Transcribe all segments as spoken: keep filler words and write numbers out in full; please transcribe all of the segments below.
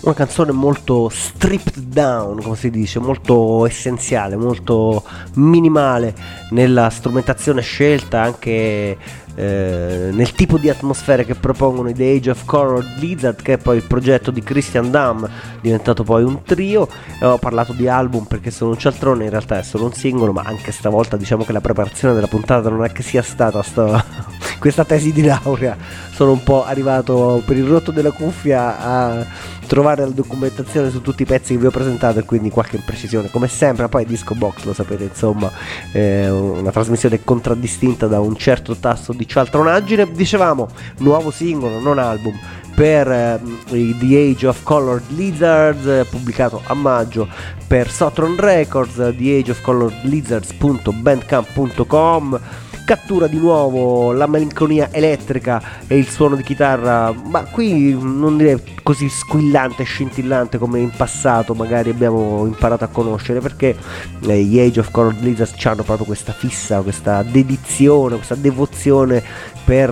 una canzone molto stripped down, come si dice, molto essenziale, molto minimale nella strumentazione scelta, anche eh, nel tipo di atmosfere che propongono i The Age of Colored Lizard, che è poi il progetto di Christian Damm, diventato poi un trio. E ho parlato di album perché sono un cialtrone, in realtà è solo un singolo, ma anche stavolta diciamo che la preparazione della puntata non è che sia stata sta... questa tesi di laurea. Sono un po' arrivato per il rotto della cuffia a trovare la documentazione su tutti i pezzi che vi ho presentato, e quindi qualche imprecisione come sempre. Poi Disco Box, lo sapete, insomma, è una trasmissione contraddistinta da un certo tasso di cialtronaggine. Dicevamo, nuovo singolo, non album, per eh, The Age of Colored Lizards, eh, pubblicato a maggio per Sotron Records, the age of colored lizards punto bandcamp punto com. Cattura di nuovo la malinconia elettrica e il suono di chitarra, ma qui non direi così squillante e scintillante come in passato magari abbiamo imparato a conoscere, perché eh, gli Age of Colored Lizards hanno proprio questa fissa, questa dedizione, questa devozione per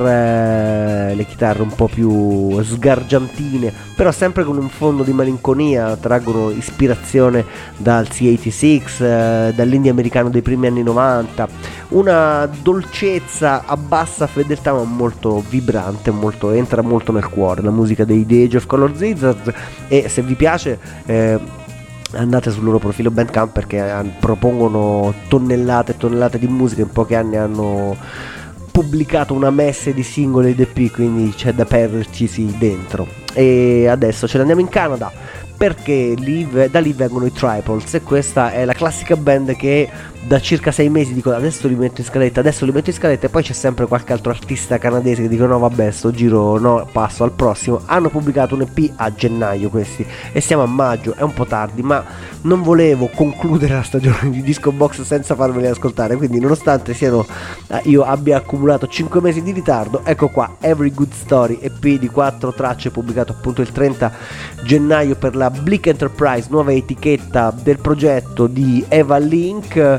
eh, le chitarre un po' più sgargiantine, però sempre con un fondo di malinconia. Traggono ispirazione dal C ottantasei, eh, dall'indie americano dei primi anni novanta, una dolcezza a bassa fedeltà ma molto vibrante, molto, entra molto nel cuore la musica dei The Age of Colored Lizards. E se vi piace eh, andate sul loro profilo Bandcamp, perché propongono tonnellate e tonnellate di musica. In pochi anni hanno pubblicato una messe di singoli ed E P, quindi c'è da perderci dentro. E adesso ce ne andiamo in Canada, perché lì, da lì vengono i Triples, e questa è la classica band che da circa sei mesi dico adesso li metto in scaletta, adesso li metto in scaletta, e poi c'è sempre qualche altro artista canadese che dico no vabbè, sto giro no, passo al prossimo. Hanno pubblicato un E P a gennaio questi, e siamo a maggio, è un po' tardi, ma non volevo concludere la stagione di Disco Box senza farveli ascoltare, quindi nonostante siano io abbia accumulato cinque mesi di ritardo, ecco qua Every Good Story, E P di quattro tracce, pubblicato appunto il trenta gennaio per la Bleak Enterprise, nuova etichetta del progetto di Eva Link,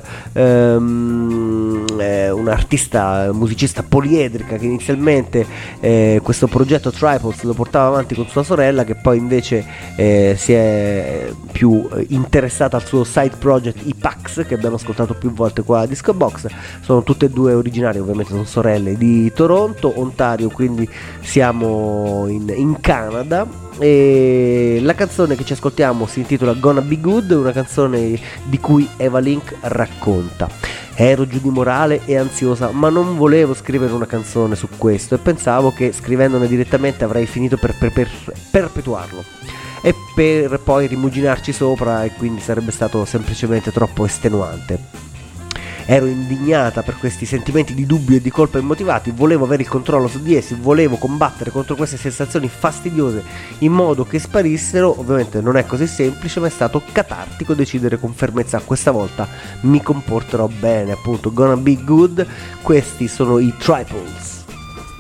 ehm, eh, un'artista musicista poliedrica che inizialmente eh, questo progetto Triples lo portava avanti con sua sorella, che poi invece eh, si è più interessata al suo side project I Pax, che abbiamo ascoltato più volte qua a Disco Box. Sono tutte e due originarie, ovviamente sono sorelle, di Toronto, Ontario, quindi siamo in, in Canada. E la canzone che ci ascoltiamo si intitola Gonna Be Good, una canzone di cui Eva Link racconta: ero giù di morale e ansiosa, ma non volevo scrivere una canzone su questo, e pensavo che scrivendone direttamente avrei finito per, per, per perpetuarlo e per poi rimuginarci sopra, e quindi sarebbe stato semplicemente troppo estenuante. Ero indignata per questi sentimenti di dubbio e di colpa immotivati, volevo avere il controllo su di essi, volevo combattere contro queste sensazioni fastidiose in modo che sparissero. Ovviamente non è così semplice, ma è stato catartico decidere con fermezza: questa volta mi comporterò bene, appunto. Gonna Be Good, questi sono i Triples.